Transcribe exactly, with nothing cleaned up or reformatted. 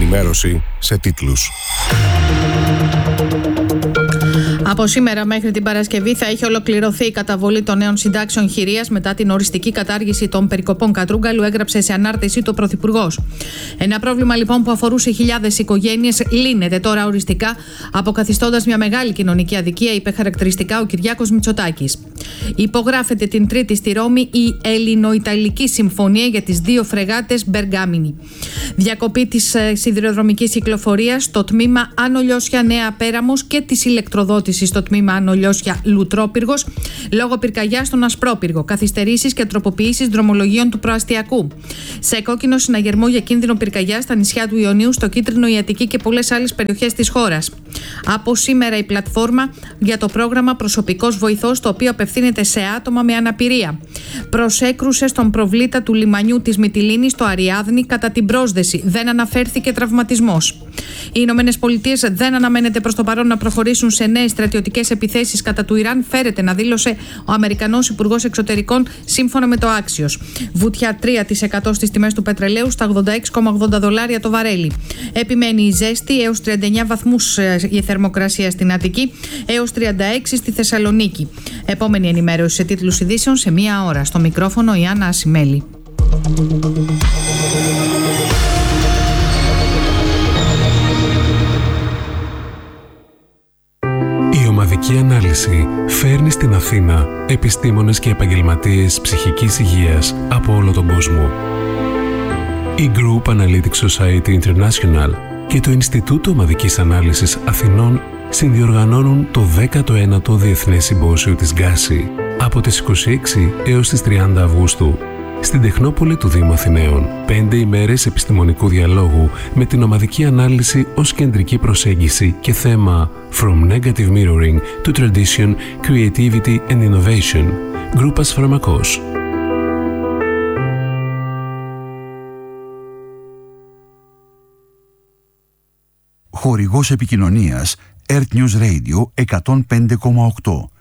ενημέρωση σε τίτλους. Από σήμερα μέχρι την Παρασκευή θα έχει ολοκληρωθεί η καταβολή των νέων συντάξεων χειρίας μετά την οριστική κατάργηση των περικοπών Κατρούγκαλου, έγραψε σε ανάρτηση του Πρωθυπουργός. Ένα πρόβλημα λοιπόν που αφορούσε χιλιάδες οικογένειες λύνεται τώρα οριστικά, αποκαθιστώντας μια μεγάλη κοινωνική αδικία, είπε χαρακτηριστικά ο Κυριάκος Μητσοτάκης. Υπογράφεται την Τρίτη στη Ρώμη η Ελληνο-Ιταλική Συμφωνία για τις δύο φρεγάτες Μπεργάμινη. Διακοπή της σιδηροδρομικής κυκλοφορίας στο τμήμα Άνω Λιώσια Νέα Πέραμος και της ηλεκτροδότησης στο τμήμα Άνω Λιώσια Λουτρόπυργος λόγω πυρκαγιάς στον Ασπρόπυργο. Καθυστερήσεις και τροποποιήσεις δρομολογίων του προαστιακού. Σε κόκκινο συναγερμό για κίνδυνο πυρκαγιάς στα νησιά του Ιωνίου, στο Κίτρινο, η Αττική και πολλές άλλες περιοχές της χώρας. Από σήμερα η πλατφόρμα για το πρόγραμμα Προσωπικός Βοηθός, το οποίο απευθύνεται σε άτομα με αναπηρία. Προσέκρουσε στον προβλήτα του λιμανιού της Μυτιλήνης στο Αριάδνη κατά την πρόσδεση. Δεν αναφέρθηκε τραυματισμός. Οι Ηνωμένες Πολιτείες δεν αναμένεται προς το παρόν να προχωρήσουν σε νέες στρατιωτικές επιθέσεις κατά του Ιράν, φέρεται να δήλωσε ο Αμερικανός Υπουργός Εξωτερικών σύμφωνα με το Axios. Βουτιά τρία τοις εκατό στις τιμές του πετρελαίου στα ογδόντα έξι κόμμα ογδόντα δολάρια το βαρέλι. Επιμένει η ζέστη, έως τριάντα εννέα βαθμούς η θερμοκρασία στην Αττική, έως τριάντα έξι στη Θεσσαλονίκη. Επόμενη ενημέρωση σε τίτλους ειδήσεων σε μία ώρα. Στο μικρόφωνο η Άννα Ασημέλη. Η ομαδική ανάλυση φέρνει στην Αθήνα επιστήμονες και επαγγελματίες ψυχικής υγείας από όλο τον κόσμο. Η Group Analytics Society International και το Ινστιτούτο Ομαδικής Ανάλυσης Αθηνών συνδιοργανώνουν το δέκατο ένατο Διεθνές Συμπόσιο της Γκάση από τις είκοσι έξι έως τις τριάντα Αυγούστου στην Τεχνόπολη του Δήμου Αθηναίων. Πέντε ημέρες επιστημονικού διαλόγου με την ομαδική ανάλυση ως κεντρική προσέγγιση και θέμα From Negative Mirroring to Tradition, Creativity and Innovation. Γκρούπας Φαρμακός. Χορηγός επικοινωνίας Earth News Radio εκατόν πέντε κόμμα οκτώ.